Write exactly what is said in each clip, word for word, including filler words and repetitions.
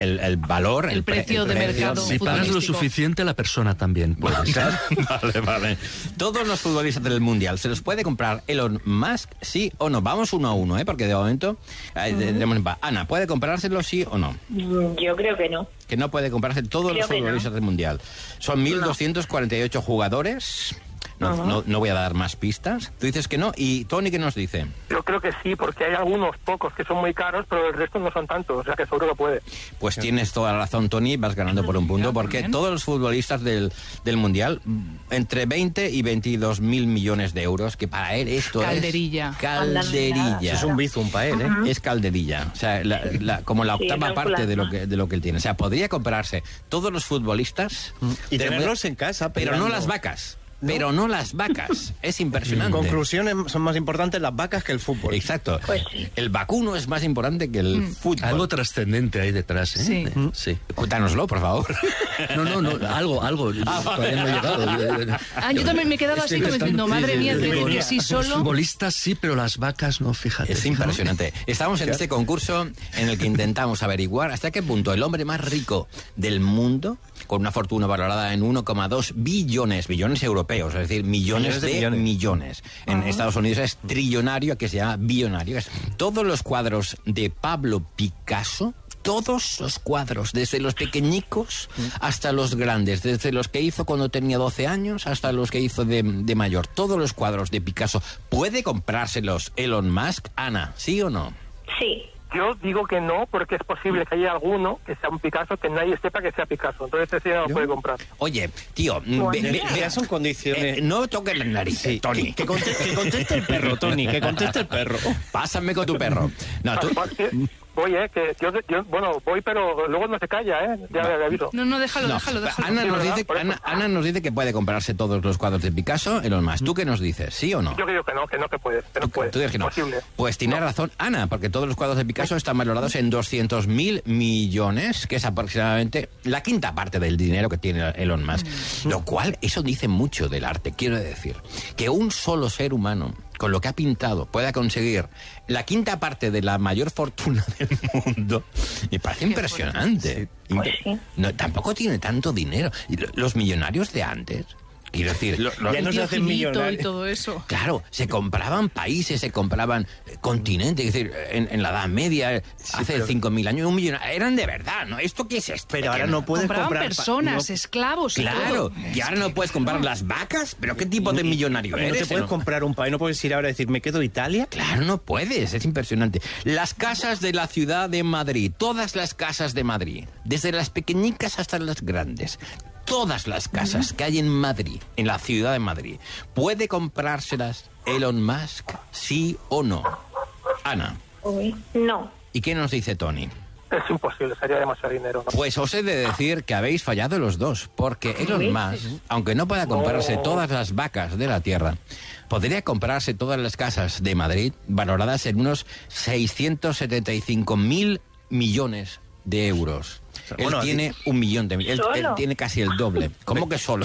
el, el valor, el, el precio pre, de el mercado. Si pagas lo suficiente, la persona también puede. Vale, vale. Todos los futbolistas del Mundial, ¿se los puede comprar Elon Musk, sí o no? Vamos uno a uno, ¿eh? Porque de momento... Eh, tenemos uh-huh. Ana, ¿puede comprárselo, sí o no? Yo creo que no. Que no puede comprarse todos creo los futbolistas no. del Mundial. Son mil doscientos cuarenta y ocho no. jugadores... No, uh-huh. no, no voy a dar más pistas. Tú dices que no. ¿Y Tony qué nos dice? Yo creo que sí, porque hay algunos pocos que son muy caros, pero el resto no son tantos, o sea que seguro que puede. Pues sí. Tienes toda la razón, Tony, vas ganando por un punto, porque todos los futbolistas del, del Mundial, entre veinte y veintidós mil millones de euros, que para él esto calderilla. es... Calderilla. Eso es un bizum para él, ¿eh? Uh-huh. Es calderilla. O sea, la, la, como la octava sí, parte de lo, que, de lo que él tiene. O sea, podría comprarse todos los futbolistas... Y tenerlos en casa. Pero no las vacas. ¿No? Pero no las vacas. Es impresionante. Conclusión, son más importantes las vacas que el fútbol. Exacto. Pues sí. El vacuno es más importante que el mm. fútbol. Algo trascendente ahí detrás, ¿eh? Sí. Mm. sí. Cuéntanoslo, por favor. No, no, no, algo, algo. Ah, todavía no he llegado. Ah, yo también me he quedado así como diciendo, madre mía, que sí solo... Los futbolistas sí, pero las vacas no, fíjate. Es impresionante. ¿No? Estamos en este concurso en el que intentamos averiguar hasta qué punto el hombre más rico del mundo, con una fortuna valorada en uno coma dos billones, billones europeos, es decir, millones Millones de, de millones. millones. En uh-huh. Estados Unidos es trillonario, que se llama billonario. Es todos los cuadros de Pablo Picasso, todos los cuadros, desde los pequeñicos hasta los grandes, desde los que hizo cuando tenía doce años hasta los que hizo de, de mayor, todos los cuadros de Picasso. ¿Puede comprárselos Elon Musk? Ana, ¿sí o no? Sí. Yo digo que no, porque es posible que haya alguno que sea un Picasso que nadie sepa que sea Picasso. Entonces ese no lo puede comprar. Oye, tío, bueno, ve, ve, ya son condiciones. Eh, no toques la nariz, sí, Tony. Que, que, conteste, que conteste el perro, Tony, que conteste el perro. Pásame con tu perro. No, tú... Voy, eh, que yo, yo, bueno, voy, pero luego no se calla, eh, ya le aviso. No, no, déjalo, no. déjalo, déjalo. Ana nos, dice, Ana, Ana nos dice que puede comprarse todos los cuadros de Picasso, Elon Musk. ¿Tú qué nos dices, sí o no? Yo creo que no, que no, que puede, que no ¿Tú, puede. ¿Tú dices que no? Posible. Pues tiene no. razón Ana, porque todos los cuadros de Picasso están valorados en doscientos mil millones, que es aproximadamente la quinta parte del dinero que tiene Elon Musk. Mm. Lo cual, eso dice mucho del arte, quiero decir, que un solo ser humano, con lo que ha pintado, pueda conseguir la quinta parte de la mayor fortuna del mundo, me parece Qué impresionante. Pues sí. No, tampoco tiene tanto dinero. Los millonarios de antes, quiero decir, lo, lo, ya no se hacen millonarios y todo eso. Claro, se compraban países, se compraban continentes, es decir, en, en la Edad Media, sí, hace cinco mil años, un millón, eran de verdad, ¿no? ¿Esto qué es esto? Pero ahora no puedes compraban comprar personas, no, esclavos. Claro, y, y ahora no puedes comprar las vacas, pero ¿qué tipo de millonario no eres? No te puedes ¿no? comprar un país, no puedes ir ahora a decir, ¿me quedo Italia? Claro, no puedes, es impresionante. Las casas de la ciudad de Madrid, todas las casas de Madrid, desde las pequeñicas hasta las grandes, todas las casas que hay en Madrid, en la ciudad de Madrid, ¿puede comprárselas Elon Musk, sí o no? Ana. Uy, no. ¿Y qué nos dice Tony? Es imposible, sería demasiado dinero, ¿no? Pues os he de decir que habéis fallado los dos, porque Elon Musk, aunque no pueda comprarse no. todas las vacas de la tierra, podría comprarse todas las casas de Madrid valoradas en unos seiscientos setenta y cinco mil millones de euros. Él bueno, tiene un millón de mil. Él, él tiene casi el doble. ¿Cómo que solo?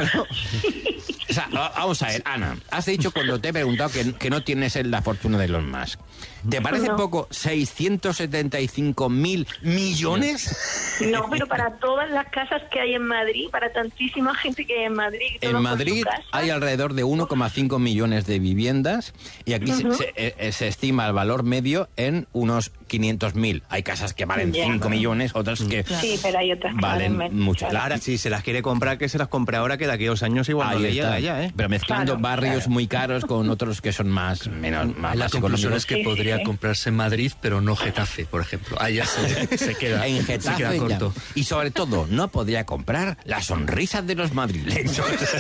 O sea, vamos a ver, Ana, has dicho cuando te he preguntado que, que no tienes la fortuna de Elon Musk. ¿Te parece no. poco seiscientos setenta y cinco mil millones? No, pero para todas las casas que hay en Madrid, para tantísima gente que hay en Madrid. En Madrid hay alrededor de uno coma cinco millones de viviendas y aquí uh-huh. se, se, se estima el valor medio en unos quinientos mil. Hay casas que valen yeah. cinco millones, otras que sí, pero hay otras valen que mucho. Claro. Ahora, si se las quiere comprar, que se las compre ahora, que de aquí a dos años igual Ahí no le está. llega ya, ¿eh? Pero mezclando claro, barrios claro. muy caros con otros que son más menos más, la más conclusión es que sí, podría sí. comprarse en Madrid, pero no Getafe, por ejemplo. Ahí ya se, se queda, en Getafe se queda corto. Ya. Y sobre todo, no podría comprar las sonrisas de los madrileños.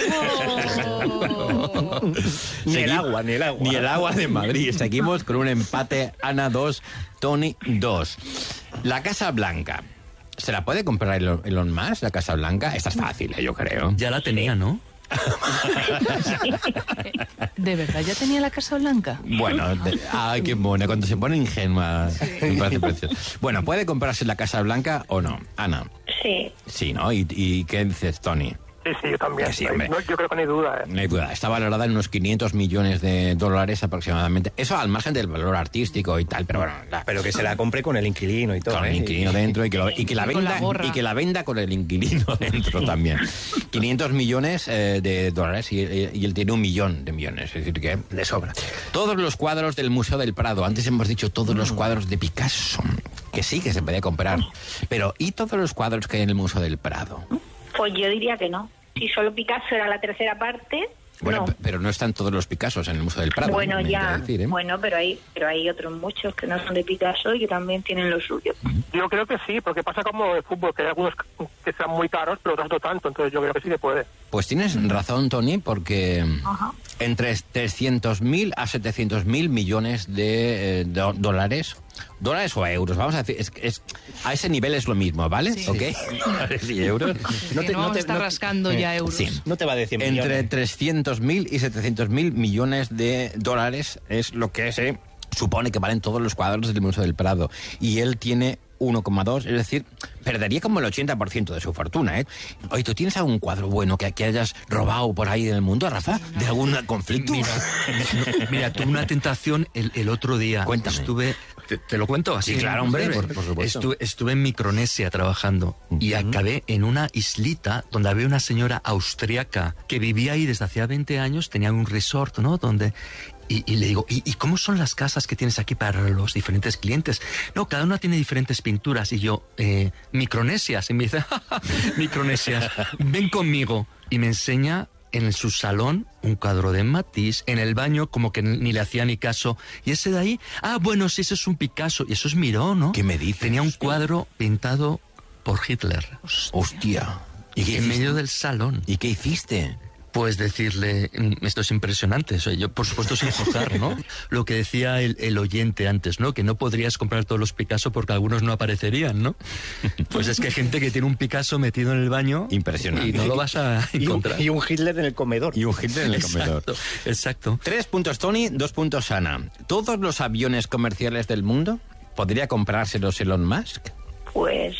Oh. Ni el agua, ni el agua. Ni el agua de Madrid. Seguimos con un empate, Ana dos, Tony dos. La Casa Blanca. ¿Se la puede comprar Elon, Elon Musk, la Casa Blanca? Esta es fácil, ¿eh? Yo creo. Ya la tenía, ¿no? ¿De verdad ya tenía la Casa Blanca? Bueno, de, ay, qué buena, cuando se pone ingenua, sí. Me parece precioso. Bueno, ¿puede comprarse la Casa Blanca o no? Ana. Sí. Sí, ¿no? ¿Y, y qué dices, Tony? Sí, sí, yo también. Sí, hombre. No, yo creo que no hay duda. ¿eh? No hay duda. Está valorada en unos quinientos millones de dólares aproximadamente. Eso al margen del valor artístico y tal, pero bueno. La... Pero que se la compre con el inquilino y todo. Con ¿eh? el inquilino dentro y que, lo, y, que la Y con venda, la gorra. y que la venda con el inquilino dentro también. quinientos millones eh, de dólares y, y él tiene un millón de millones. Es decir, que De sobra. todos los cuadros del Museo del Prado, antes hemos dicho todos los cuadros de Picasso, que sí que se puede comprar, pero ¿y todos los cuadros que hay en el Museo del Prado? Pues yo diría que no. Si solo Picasso era la tercera parte, Bueno, no. p- pero no están todos los Picassos en el Museo del Prado. Bueno, me ya, quiero decir, ¿eh? bueno, pero hay, pero hay otros muchos que no son de Picasso y que también tienen lo suyo. Yo creo que sí, porque pasa como el fútbol, que hay algunos que sean muy caros, pero otros no tanto, entonces yo creo que sí que puede. Pues tienes razón, Tony, porque Ajá. entre trescientos mil a setecientos mil millones de eh, do- dólares, dólares o euros, vamos a decir, es, es- a ese nivel es lo mismo, ¿vale? Sí. ¿Ok? Dólares y euros. No te, no vamos a estar no- rascando ya euros. Sí. No te va de cien Entre millones. trescientos mil y setecientos mil millones de dólares es lo que se supone que valen todos los cuadros del Museo del Prado. Y él tiene uno coma dos, es decir, perdería como el ochenta por ciento de su fortuna, ¿eh? Oye, ¿tú tienes algún cuadro bueno que, que hayas robado por ahí en el mundo, Rafa? ¿De algún conflicto? Mira, no, mira, tuve una tentación el, el otro día. Cuéntame. Estuve, te, te lo cuento así. Sí, claro, hombre, breve. por- por supuesto. Estuve, estuve en Micronesia trabajando y acabé en una islita donde había una señora austriaca que vivía ahí desde hacía veinte años, tenía un resort, ¿no? Donde... Y, y le digo, ¿y, ¿y cómo son las casas que tienes aquí para los diferentes clientes? No, cada una tiene diferentes pinturas. Y yo, eh, Micronesias. Y me dice, "Ja, ja, Micronesias, ven conmigo. Y me enseña en su salón un cuadro de Matisse, en el baño como que ni le hacía ni caso. Y ese de ahí, ah, bueno, sí, ese es un Picasso. Y eso es Miró, ¿no? ¿Qué me dices? Tenía un cuadro pintado por Hitler. Hostia. ¿Y qué En hiciste? medio del salón. ¿Y qué hiciste? Pues decirle, "Mm, esto es impresionante". O sea, yo, por supuesto, sin juzgar, ¿no? Lo que decía el, el oyente antes, ¿no? Que no podrías comprar todos los Picasso porque algunos no aparecerían, ¿no? Pues es que hay gente que tiene un Picasso metido en el baño. Impresionante. Y no lo vas a Y un, encontrar. y un Hitler en el comedor. Y un Hitler en el comedor. Exacto, exacto. Tres puntos Tony, dos puntos Ana. ¿Todos los aviones comerciales del mundo podría comprárselos Elon Musk? Pues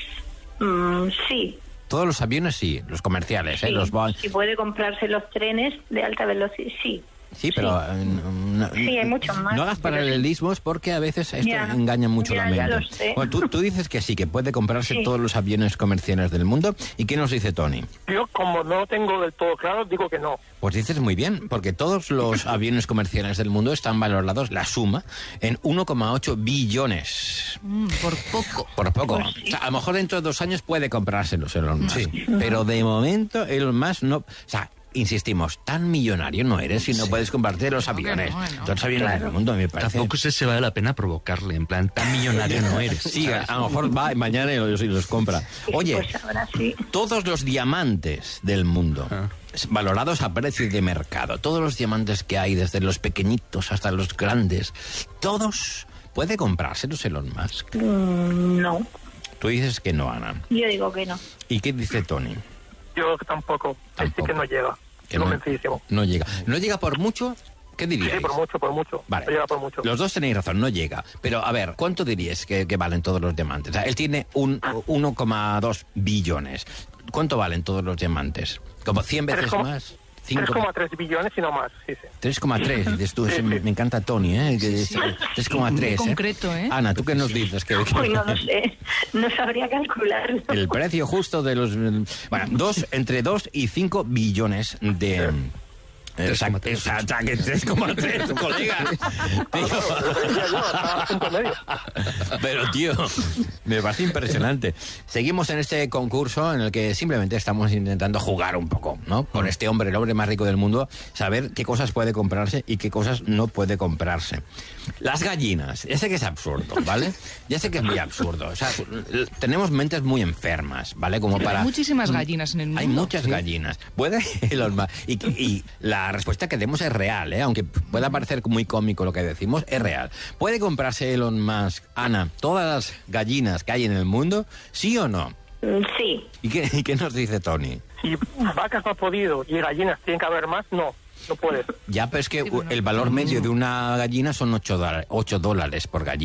mm, sí. Todos los aviones sí, los comerciales, ¿eh? sí. Los Boeing. Si puede comprarse los trenes de alta velocidad, sí. Sí, pero eh, no, Sí, hay muchos más, no hagas pero paralelismos porque a veces esto Ya, engaña mucho ya, la ya mente. lo sé. Bueno, tú, tú dices que sí, que puede comprarse Sí. todos los aviones comerciales del mundo. ¿Y qué nos dice Tony? Yo, como no lo tengo del todo claro, digo que no. Pues dices muy bien, porque todos los aviones comerciales del mundo están valorados, la suma, en uno coma ocho billones. Mm, por poco. Por poco. Pues sí. O sea, a lo mejor dentro de dos años puede comprárselos Elon Musk. Pero de momento Elon Musk no... O sea, insistimos, tan millonario no eres si no puedes comprarte los Claro que aviones. no, no. Todos los aviones del mundo, me parece. Tampoco sé si vale la pena provocarle, en plan, tan millonario no eres. Sí, ¿sabes? a lo mejor va mañana y los, y los compra. Oye, Pues ahora sí. todos los diamantes del mundo, Ah. valorados a precio de mercado, todos los diamantes que hay, desde los pequeñitos hasta los grandes, todos, ¿puede comprárselos Elon Musk? Mm, no. Tú dices que no, Ana. Yo digo que no. ¿Y qué dice Tony? Yo tampoco. Ahí sí Tampoco. que no llega. Que no, Convencidísimo. no llega. ¿No llega por mucho? ¿Qué diríais? Sí, por mucho, por mucho. Vale. No llega por mucho. Los dos tenéis razón, no llega. Pero, a ver, ¿cuánto diríais que, que valen todos los diamantes? O sea, él tiene un uno coma dos billones. ¿Cuánto valen todos los diamantes? ¿Como cien veces Tres coma- más? tres coma tres billones y no más, sí, sí. tres coma tres, dices tú, ese me, me encanta Tony, ¿eh? Que es- tres coma tres, Muy ¿eh? concreto, ¿eh? Ana, ¿tú qué nos dices? Que, que- Uy, no lo sé. No sabría calcularlo. el precio justo de los... Bueno, dos, entre dos y cinco billones de... tres coma tres. O sea, o sea, que tres coma tres, colega. Tío. Lo que decía yo, estaba a punto medio. Pero, tío, me parece impresionante. Seguimos en este concurso en el que simplemente estamos intentando jugar un poco, ¿no? Con este hombre, el hombre más rico del mundo, saber qué cosas puede comprarse y qué cosas no puede comprarse. Las gallinas, ya sé que es absurdo, ¿vale? Ya sé que es muy absurdo. O sea, l- tenemos mentes muy enfermas, ¿vale? Como Pero para... hay muchísimas gallinas en el mundo. Hay muchas gallinas. Puede Elon Musk- y, y la respuesta que demos es real, ¿eh? Aunque pueda parecer muy cómico lo que decimos, es real. ¿Puede comprarse Elon Musk, Ana, todas las gallinas que hay en el mundo? ¿Sí o no? Mm, Sí. ¿Y qué, y qué nos dice Tony? Si vacas no ha podido y gallinas tienen que haber más, no, no puede. Ya, pero es que Sí, bueno. el valor medio de una gallina son ocho dólares por gallina.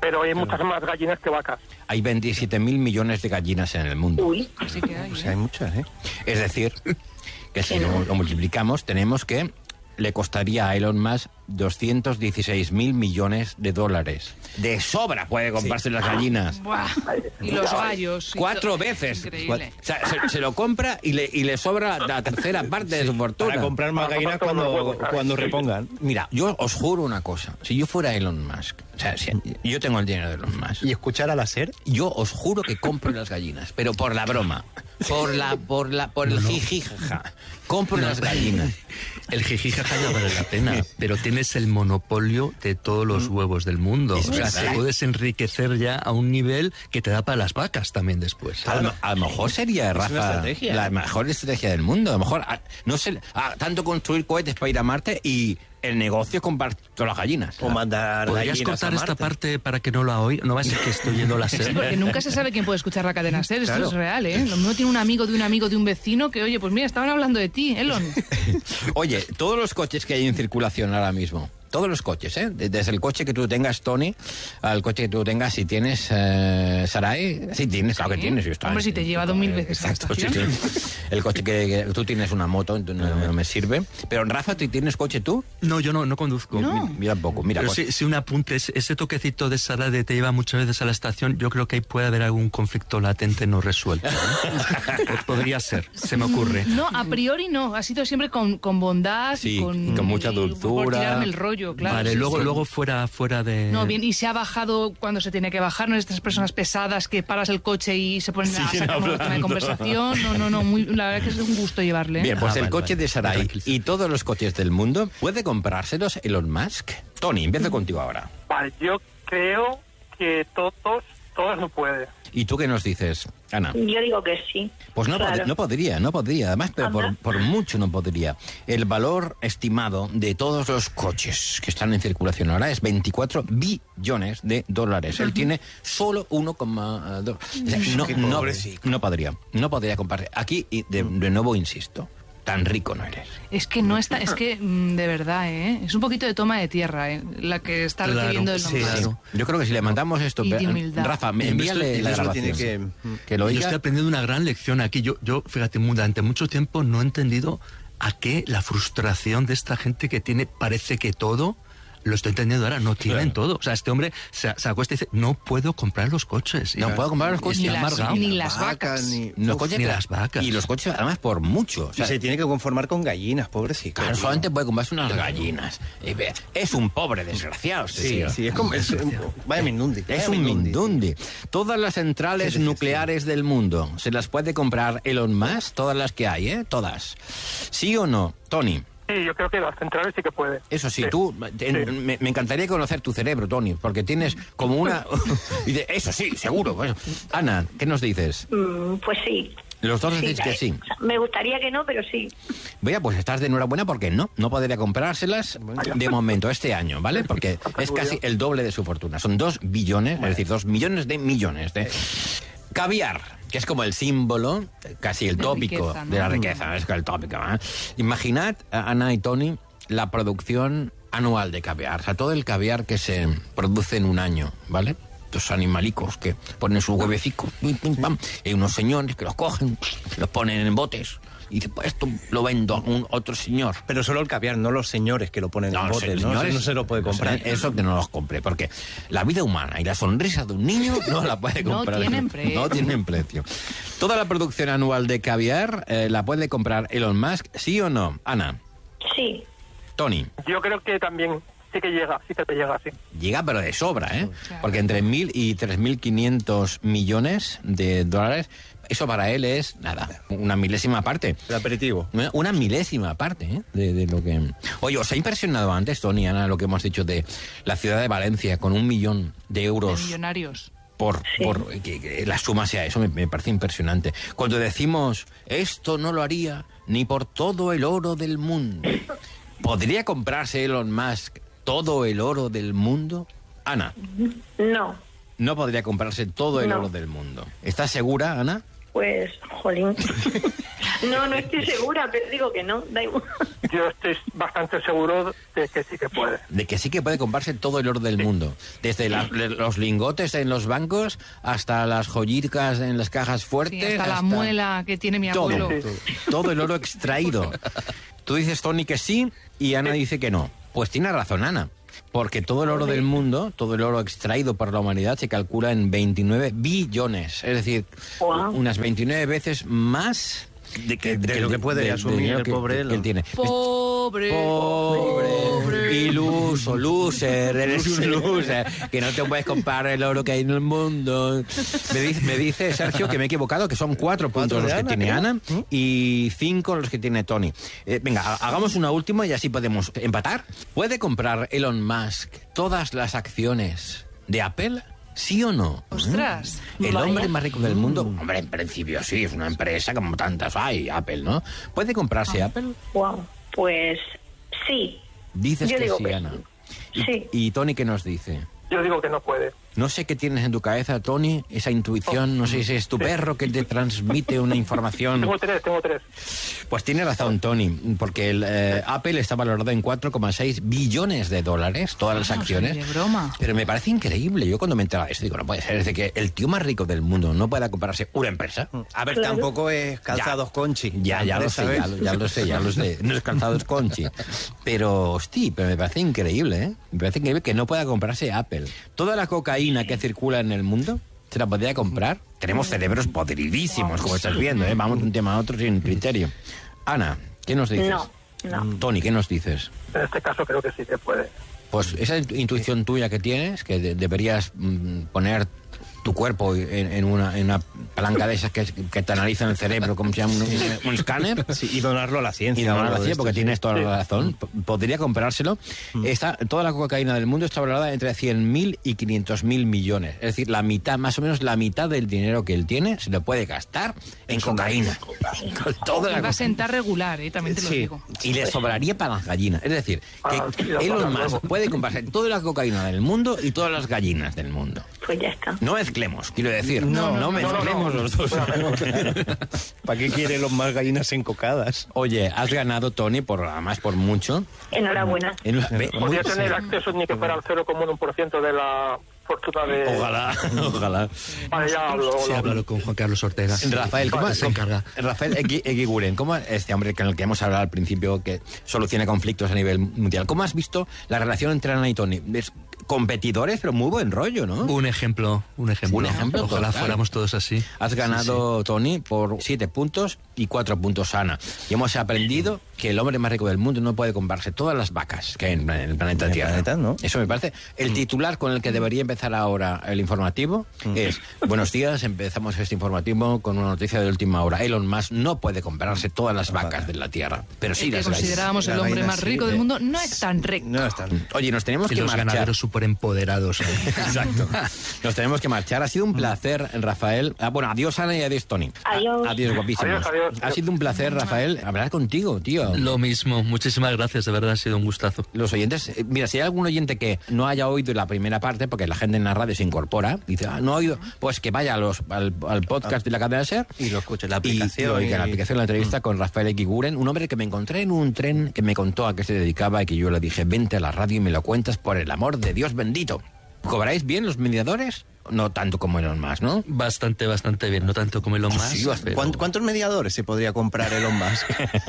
pero hay muchas más gallinas que vacas. Hay veintisiete mil millones de gallinas en el mundo. Uy, Sí que hay, O ¿eh? sea, hay muchas, ¿eh? Es decir, que si lo, lo multiplicamos, tenemos que le costaría a Elon Musk doscientos dieciséis mil millones de dólares. De sobra puede comprarse las gallinas. Buah. Y los gallos. y Cuatro to- veces. Increíble. O sea, se, se lo compra y le, y le sobra la tercera parte de su fortuna. Para comprar más Para gallinas comprar cuando, unos huevos, ¿sabes? cuando repongan. Mira, yo os juro una cosa. Si yo fuera Elon Musk, o sea, si yo tengo el dinero de Elon Musk, Y escuchar al hacer. yo os juro que compro las gallinas, pero por la broma, por la, por la, por el jijijaja. Compro las gallinas. El jijijaja ya vale la pena, pero tienes el monopolio de todos los huevos del mundo. Es O sea, verdad. te puedes enriquecer ya a un nivel que te da para las vacas también después. A lo, a lo mejor sería, una Rafa, estrategia. la mejor estrategia del mundo. A lo mejor, a- no sé, a- tanto construir cohetes para ir a Marte y el negocio es comprar todas las gallinas. O mandar ¿Podrías gallinas cortar a esta Marte? parte para que no la oiga? No va a ser que estoy yendo la Sí, serie. porque nunca se sabe quién puede escuchar la cadena SER, esto Claro. es real, ¿eh? Lo mismo tiene un amigo de un amigo de un vecino que, oye, pues mira, estaban hablando de ti, Elon. Oye, todos los coches que hay en circulación ahora mismo, todos los coches, ¿eh? Desde el coche que tú tengas, Tony, al coche que tú tengas, si tienes eh, Sarai, sí tienes, claro que tienes. Está Hombre, en- si te lleva dos mil veces a la Exacto, sí, estación. sí. El coche que, que tú tienes una moto, entonces no, no me sirve. Pero Rafa, ¿tú tienes coche tú? No, yo no, no conduzco. No. Mira poco, mira. Pero pues- sí, sí un apunte, ese, ese toquecito de Sara de te lleva muchas veces a la estación, yo creo que ahí puede haber algún conflicto latente no resuelto. ¿eh? Podría ser, se me ocurre. No, a priori no, ha sido siempre con, con bondad Sí, y con, con mucha y por dulzura. tirarme el rollo, claro. vale, sí, luego, sí. luego fuera, fuera de... No, bien, y se ha bajado cuando se tiene que bajar, no es estas personas pesadas que paras el coche y se ponen a sacar un tema de conversación. No, no, no, muy, la verdad que es un gusto llevarle. ¿eh? Bien, pues Ah, el vale, coche vale. de Sarai Tranquilo. y todos los coches del mundo, ¿puede comprárselos Elon Musk? Tony, empiezo contigo ahora. Vale, yo creo que todos, todos no puede. ¿Y tú qué nos dices, Ana? yo digo que sí. Pues no, Claro. pod- no podría, no podría. Además, pero por, Anda. por mucho no podría. El valor estimado de todos los coches que están en circulación ahora es veinticuatro billones de dólares. Él tiene solo uno coma dos. O sea, no, Qué no, pobrecito. no podría, no podría comprar. Aquí, y de, de nuevo insisto, tan rico no eres. Es que no está, es que mm, de verdad, ¿eh? Es un poquito de toma de tierra, ¿eh? La que está Claro, recibiendo el sí, nombre. claro. Yo creo que si le mandamos esto, Y de pe- humildad. Rafa, me Y envíale esto- la y eso lo grabación. tiene que- que lo Yo oiga. estoy aprendiendo una gran lección aquí. Yo, yo fíjate, durante mucho tiempo no he entendido a qué la frustración de esta gente que tiene, parece que todo, lo estoy entendiendo ahora, no tienen todo. O sea, este hombre se, se acuesta y dice, no puedo comprar los coches. Y No puedo comprar los coches. Ni está las, amargado. ni las vacas. Ni, Los Uf, coches, ni las vacas. Y los coches, además, por mucho. O y sea, se tiene que conformar con gallinas, pobrecito. claro, tío. solamente puede comprarse unas gallinas. Y ve, es un pobre desgraciado, este Sí, tío. sí, es como... Es, vaya mindundi. Es vaya un mindundi. Todas las centrales Qué decepción. nucleares del mundo se las puede comprar Elon Musk, todas las que hay, ¿eh? Todas. ¿Sí o no, Tony? Sí, yo creo que las centrales sí que puede. Eso sí, Sí. tú, te- Sí. me, me encantaría conocer tu cerebro, Tony, porque tienes como una... y de, eso sí, seguro. Bueno, Ana, ¿qué nos dices? Mm, pues sí. Los dos Sí, decís que eh, sí. o sea, me gustaría que no, pero sí. Voy a, pues estás de enhorabuena porque no, no podría comprárselas de momento este año, ¿vale? Porque es casi el doble de su fortuna. Son dos billones, es decir, dos millones de millones de... Caviar, que es como el símbolo, casi el De tópico riqueza, ¿no? de la riqueza, es que el tópico. ¿eh? Imaginad, Ana y Tony, la producción anual de caviar, o sea, todo el caviar que se produce en un año, ¿vale? Estos animalicos que ponen sus huevecicos, pim, pim, pam, y hay unos señores que los cogen, los ponen en botes, y dicen, pues esto lo vendo a un otro señor. Pero solo el caviar, no los señores que lo ponen en los botes, ¿no? señores, Eso no se lo puede los comprar. señores, Eso que no los compre, porque la vida humana y la sonrisa de un niño no la puede No comprar. tienen precio. No tienen precio. Toda la producción anual de caviar eh, la puede comprar Elon Musk, ¿sí o no? Ana, Sí. Tony. Yo creo que también sí que llega, sí que te llega, sí. Llega, pero de sobra, ¿eh? Claro. Porque entre mil y tres mil quinientos millones de dólares, eso para él es, nada, una milésima parte. El aperitivo. Una milésima parte ¿eh? de, de lo que... Oye, ¿os ha impresionado antes, Tony, Ana, lo que hemos dicho de la ciudad de Valencia con un millón de De euros millonarios. por, Sí. por que, que la suma sea eso? Me, me parece impresionante. Cuando decimos, esto no lo haría ni por todo el oro del mundo. ¿Podría comprarse Elon Musk todo el oro del mundo? Ana, No. no podría comprarse todo el No. oro del mundo. ¿Estás segura, Ana? Pues, jolín. No, no estoy segura, pero digo que no, da igual. Yo estoy bastante seguro de que sí que puede. De que sí que puede comprarse todo el oro del mundo. Desde la- los lingotes en los bancos hasta las joyicas en las cajas fuertes. Sí, hasta la muela que tiene mi todo, abuelo. todo, todo el oro extraído. Tú dices, Tony, que sí, y Ana dice que no. Pues tiene razón, Ana. Porque todo el oro del mundo, todo el oro extraído por la humanidad se calcula en veintinueve billones. Es decir, Wow. unas veintinueve veces más de, que, De lo que puede asumir dinero el que- pobre que, él. que él tiene. Pobre. Pobre, iluso, loser, eres un loser, que no te puedes comprar el oro que hay en el mundo. Me dice, me dice Sergio que me he equivocado, que son cuatro puntos de los que Ana, tiene ¿no? Ana y cinco los que tiene Tony. Eh, venga, ha- hagamos una última y así podemos empatar. ¿Puede comprar Elon Musk todas las acciones de Apple? ¿Sí o no? Ostras. El Vaya. hombre más rico del mundo, hombre, en principio sí, es una empresa como tantas hay, Apple, ¿no? ¿Puede comprarse Apple? Wow, pues sí. Dices Yo que digo sí, que Ana. sí. Sí. ¿Y Tony qué nos dice? Yo digo que no puede. No sé qué tienes en tu cabeza, Tony, esa intuición, no sé si es tu perro que te transmite una información. Tengo tres, tengo tres. Pues tiene razón, Tony, porque el eh, Apple está valorado en cuatro coma seis billones de dólares, todas las Ah, acciones. de broma. Pero me parece increíble. Yo cuando me enteraba de esto digo, no puede ser, es de que el tío más rico del mundo no pueda comprarse una empresa. A ver, Claro. tampoco es calzados Conchi. Ya, ya lo sé, ya, lo- ya lo sé, ya lo sé. No es calzados Conchi. Pero, hostia, pero me parece increíble, ¿eh? Me parece increíble que no pueda comprarse Apple. Toda la cocaína que circula en el mundo se la podría comprar. Tenemos cerebros podridísimos, como estás viendo, ¿eh? Vamos de un tema a otro sin criterio. Ana, ¿qué nos dices? No, no. Tony, ¿qué nos dices? En este caso creo que sí que puede. Pues esa intuición tuya que tienes, que de- deberías mm, poner tu cuerpo en, en una, en una palanca de esas que, que te analizan el cerebro, como se llama, un, un escáner. Sí, y donarlo a la ciencia. Y no, o no algo lo de hacía esto, porque sí. tienes toda la razón. P- Podría comprárselo. Está, toda la cocaína del mundo está valorada entre cien mil y quinientos mil millones. Es decir, la mitad, más o menos la mitad del dinero que él tiene se lo puede gastar en cocaína. Con toda la Me va a co- sentar regular, ¿eh? También te lo Sí, digo. y le sobraría para las gallinas. Es decir, que Ah, sí, lo Elon pagan Musk luego. puede comprarse toda la cocaína del mundo y todas las gallinas del mundo. Pues ya está. No mezclemos, quiero decir. No, no, no, mezclemos no, no. los dos. ¿Para qué quiere los más gallinas encocadas? Oye, has ganado, Tony, por además por mucho. Enhorabuena. En una- ve- Podría muy- tener acceso ni que fuera al cero coma uno por ciento de la fortuna de... Ojalá, ojalá. Vale, ya hablo. Sí, lo- háblalo con Juan Carlos Ortega. Rafael, ¿cómo se encarga? Rafael Egui- Eguiguren, ¿cómo este hombre con el que hemos hablado al principio que soluciona conflictos a nivel mundial? ¿Cómo has visto la relación entre Ana y Tony? Es competidores, pero muy buen rollo, ¿no? Un ejemplo, un ejemplo. Un ejemplo Ojalá total. fuéramos todos así. Has ganado, Tony, por siete puntos y cuatro puntos, Ana. Y hemos aprendido que el hombre más rico del mundo no puede comprarse todas las vacas que hay en el planeta En el Tierra. planeta, ¿no? Eso me parece. El titular con el que debería empezar ahora el informativo es: buenos días, empezamos este informativo con una noticia de última hora. Elon Musk no puede comprarse todas las vacas de la Tierra, pero sí El que las gallinas. considerábamos el La hombre reina más sí, rico eh. del mundo no es tan rico. No está. Oye, nos tenemos Y que los marchar. ganaderos súper empoderados. Exacto. Nos tenemos que marchar. Ha sido un placer, Rafael. Ah, bueno, adiós, Ana, y adiós, Tony. Adiós. A- Adiós, guapísimos. Adiós, adiós. Ha sido un placer, Rafael, hablar contigo, tío. Lo mismo, muchísimas gracias, de verdad ha sido un gustazo. Los oyentes, eh, mira, si hay algún oyente que no haya oído la primera parte, porque la gente en la radio se incorpora, dice, ah, no ha oído, pues que vaya a los, al, al podcast de la cadena SER Y lo escuche, la y aplicación. lo oiga, la y- aplicación, la entrevista con Rafael Eguiguren, un hombre que me encontré en un tren que me contó a qué se dedicaba y que yo le dije, vente a la radio y me lo cuentas por el amor de Dios bendito. ¿Cobráis bien los mediadores? No tanto como Elon Musk, ¿no? Bastante, bastante bien, no tanto como Elon Musk. Sí, bastante. pero- ¿Cuánt- ¿Cuántos mediadores se podría comprar Elon Musk?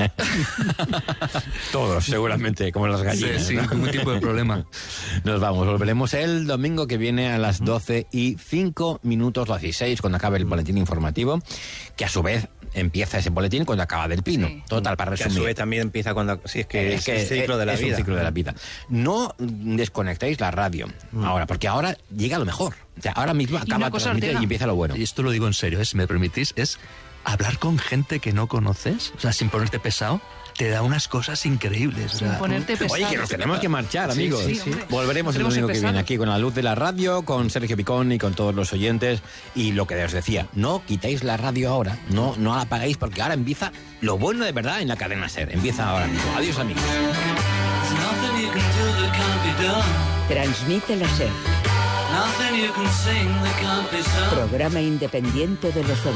Todos, seguramente, como las Sí, gallinas. sin ¿no? ningún tipo de problema. Nos vamos, volveremos el domingo que viene a las doce y cinco minutos, las dieciséis, cuando acabe el boletín informativo, que a su vez empieza ese boletín cuando acaba del pino. Sí. Total, para Que a su resumir. vez también empieza cuando... Sí, es que es, el ciclo de la es un vida. ciclo de la vida. No desconectéis la radio ahora, porque ahora llega lo mejor. O sea, ahora mismo acaba una de cosa, transmitir Ortega. y empieza lo bueno. Y esto lo digo en serio, ¿eh? Si me permitís, es hablar con gente que no conoces, o sea, sin ponerte pesado, te da unas cosas increíbles. o Sin sea, ponerte pesado. Oye, que nos tenemos que marchar, amigos. sí, sí. Volveremos el Tenemos domingo que empezado. viene aquí con la luz de la radio, con Sergio Picón y con todos los oyentes. Y lo que os decía, no quitéis la radio ahora, no, no la apaguéis, porque ahora empieza lo bueno de verdad en la cadena SER. Empieza ahora mismo. Adiós, amigos. Nothing you can do that can't be done. Transmite la SER, Nothing you can sing that can't be sung. programa independiente de los